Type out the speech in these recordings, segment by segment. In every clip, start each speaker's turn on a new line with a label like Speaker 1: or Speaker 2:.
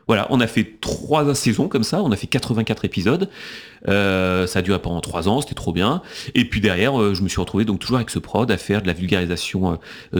Speaker 1: Voilà, on a fait 3 saisons comme ça, on a fait 84 épisodes. Ça a duré pendant 3 ans, c'était trop bien. Et puis derrière, je me suis retrouvé donc toujours avec ce prod à faire de la vulgarisation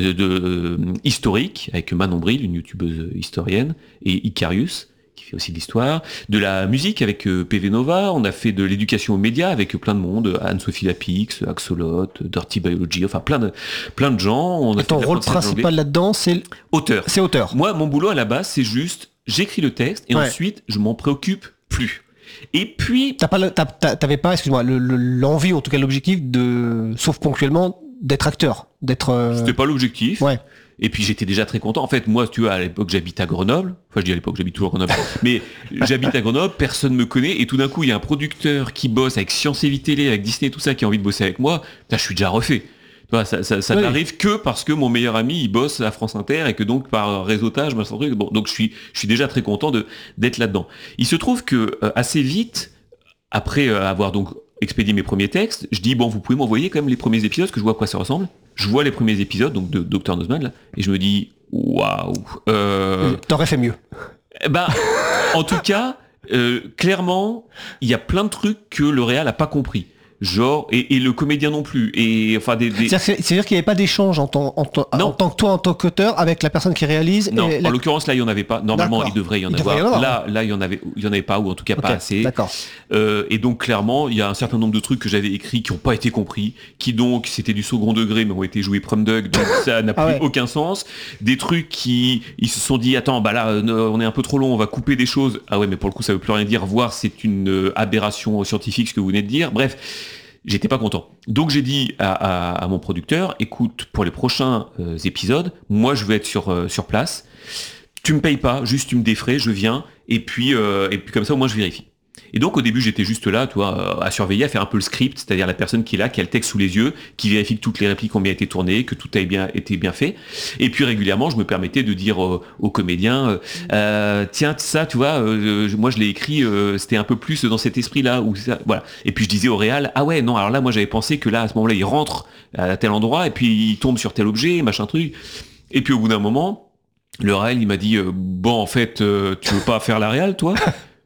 Speaker 1: historique avec Manon Bril, une youtubeuse historienne, et Icarius, qui fait aussi de l'histoire. De la musique avec PV Nova, on a fait de l'éducation aux médias avec plein de monde, Anne-Sophie Lapix, Axolot, Dirty Biology, enfin plein de gens. On a
Speaker 2: Et ton rôle principal là-dedans, c'est
Speaker 1: auteur.
Speaker 2: C'est auteur.
Speaker 1: Moi, mon boulot à la base, c'est juste j'écris le texte et ensuite je m'en préoccupe plus. Et puis
Speaker 2: t'avais pas, excuse-moi, l'envie, en tout cas l'objectif de, sauf ponctuellement, d'être acteur,
Speaker 1: C'était pas l'objectif.
Speaker 2: Ouais.
Speaker 1: Et puis j'étais déjà très content. En fait, moi, tu vois, à l'époque, j'habite à Grenoble. Enfin, je dis à l'époque, j'habite toujours à Grenoble. Mais j'habite à Grenoble, personne me connaît. Et tout d'un coup, il y a un producteur qui bosse avec Science et Vie Télé, avec Disney, tout ça, qui a envie de bosser avec moi. Là, je suis déjà refait. Tu vois, ça n'arrive que parce que mon meilleur ami, il bosse à France Inter et que donc, par réseautage, machin truc. Bon, donc je suis déjà très content d'être là-dedans. Il se trouve que, assez vite, après avoir donc expédié mes premiers textes, je dis, bon, vous pouvez m'envoyer quand même les premiers épisodes, que je vois à quoi ça ressemble. Je vois les premiers épisodes, donc de Dr Nozman, là, et je me dis, waouh.
Speaker 2: T'aurais fait mieux.
Speaker 1: Bah, en tout cas, clairement, il y a plein de trucs que le réal a pas compris. Genre, et le comédien non plus. Et enfin,
Speaker 2: C'est-à-dire qu'il n'y avait pas d'échange en tant que toi, en tant qu'auteur, avec la personne qui réalise.
Speaker 1: Non, en l'occurrence, là, il n'y en avait pas. Normalement, il devrait y en avoir. Là, il y en avait pas, ou en tout cas pas assez.
Speaker 2: D'accord.
Speaker 1: Et donc, clairement, il y a un certain nombre de trucs que j'avais écrits qui n'ont pas été compris, qui donc, c'était du second degré, mais ont été joués prom dog, donc ça n'a plus aucun sens. Des trucs qui, ils se sont dit, attends, bah là, on est un peu trop long, on va couper des choses. Ah ouais, mais pour le coup, ça veut plus rien dire. Voir, c'est une aberration scientifique, ce que vous venez de dire. Bref. J'étais pas content. Donc j'ai dit à mon producteur, écoute, pour les prochains épisodes, moi je veux être sur place. Tu me payes pas, juste tu me défrais, je viens, et puis comme ça au moins je vérifie. Et donc au début j'étais juste là, tu vois, à surveiller, à faire un peu le script, c'est-à-dire la personne qui est là, qui a le texte sous les yeux, qui vérifie que toutes les répliques ont bien été tournées, que tout a été bien fait. Et puis régulièrement je me permettais de dire aux comédiens, tiens ça, tu vois, moi je l'ai écrit, c'était un peu plus dans cet esprit-là, ou ça, voilà. Et puis je disais au réal, ah ouais non, alors là moi j'avais pensé que là à ce moment-là il rentre à tel endroit et puis il tombe sur tel objet, machin truc. Et puis au bout d'un moment, le réal il m'a dit, bon en fait tu veux pas faire la réal toi?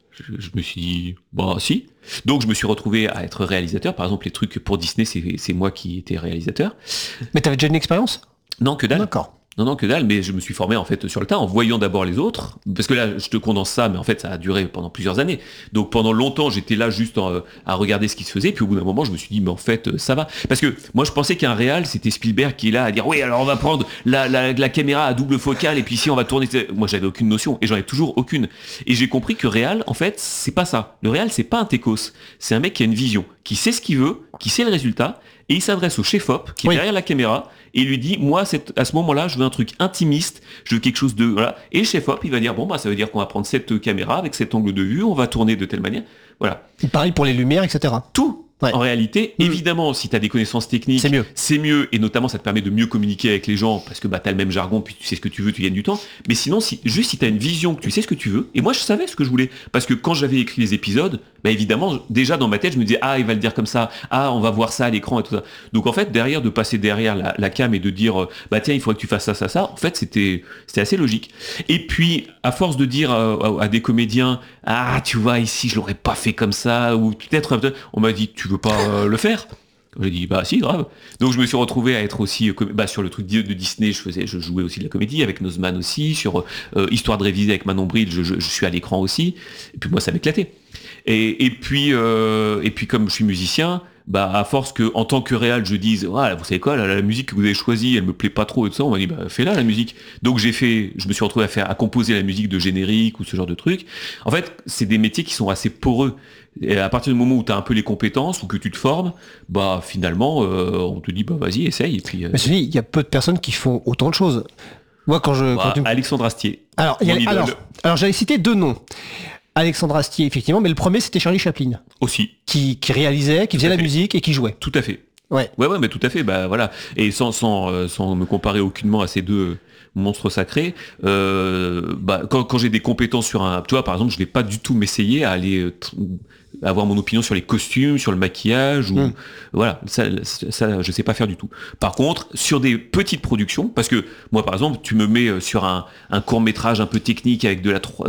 Speaker 1: Je me suis dit, bah si. Donc je me suis retrouvé à être réalisateur. Par exemple, les trucs pour Disney, c'est moi qui étais réalisateur.
Speaker 2: Mais t'avais déjà une expérience ?
Speaker 1: Non, que dalle.
Speaker 2: D'accord.
Speaker 1: Non, que dalle, mais je me suis formé en fait sur le tas en voyant d'abord les autres, parce que là je te condense ça, mais en fait ça a duré pendant plusieurs années. Donc pendant longtemps j'étais là juste à regarder ce qui se faisait, puis au bout d'un moment je me suis dit mais en fait ça va, parce que moi je pensais qu'un réal c'était Spielberg qui est là à dire oui alors on va prendre la caméra à double focale et puis ici on va tourner. Moi j'avais aucune notion et j'en ai toujours aucune. Et j'ai compris que réal en fait c'est pas ça. Le réal c'est pas un techos, c'est un mec qui a une vision, qui sait ce qu'il veut, qui sait le résultat. Et il s'adresse au chef-op qui est derrière la caméra et il lui dit moi à ce moment-là je veux un truc intimiste, je veux quelque chose de voilà. Et le chef-op il va dire bon bah ça veut dire qu'on va prendre cette caméra avec cet angle de vue, on va tourner de telle manière, voilà.
Speaker 2: Pareil pour les lumières, etc.
Speaker 1: Tout. Ouais. En réalité, évidemment, si tu as des connaissances techniques, c'est mieux, et notamment ça te permet de mieux communiquer avec les gens, parce que bah, tu as le même jargon, puis tu sais ce que tu veux, tu gagnes du temps. Mais sinon, si tu as une vision, que tu sais ce que tu veux, et moi je savais ce que je voulais, parce que quand j'avais écrit les épisodes, bah évidemment, déjà dans ma tête, je me disais, ah, il va le dire comme ça, ah, on va voir ça à l'écran et tout ça. Donc en fait, de passer derrière la cam et de dire, bah tiens, il faudrait que tu fasses ça, en fait, c'était assez logique. Et puis, à force de dire à des comédiens, ah, tu vois, ici, je l'aurais pas fait comme ça, ou peut-être, on m'a dit, tu veux pas le faire? J'ai dit bah si grave. Donc je me suis retrouvé à être aussi sur le truc de Disney, je jouais aussi de la comédie avec Nozman aussi, sur Histoire de réviser avec Manon Bril, je suis à l'écran aussi. Et puis moi ça m'éclatait. Et puis comme je suis musicien, bah à force que en tant que réal je dise ah, vous savez quoi la musique que vous avez choisie elle me plaît pas trop et tout ça, on m'a dit bah fais-la la musique. Donc je me suis retrouvé à composer la musique de générique ou ce genre de truc. En fait c'est des métiers qui sont assez poreux. Et à partir du moment où tu as un peu les compétences ou que tu te formes, bah finalement on te dit bah vas-y essaye et puis.
Speaker 2: Mais je dis il y a peu de personnes qui font autant de choses. Moi
Speaker 1: Alexandre Astier.
Speaker 2: Alors j'allais citer 2 noms. Alexandre Astier, effectivement, mais le premier c'était Charlie Chaplin.
Speaker 1: Aussi.
Speaker 2: Qui réalisait, qui faisait la musique et qui jouait.
Speaker 1: Tout à fait.
Speaker 2: Ouais,
Speaker 1: mais tout à fait, bah voilà. Et sans me comparer aucunement à ces deux monstres sacrés, quand j'ai des compétences sur un, tu vois, par exemple, je vais pas du tout m'essayer à aller avoir mon opinion sur les costumes, sur le maquillage, ou voilà, ça, je sais pas faire du tout. Par contre, sur des petites productions, parce que moi, par exemple, tu me mets sur un court métrage un peu technique avec de la